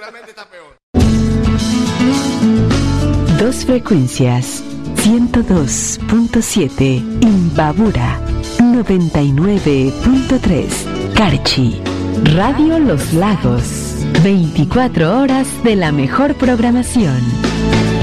realmente está peor. Dos frecuencias, 102.7 Imbabura, 99.3 Carchi, Radio Los Lagos, 24 horas de la mejor programación.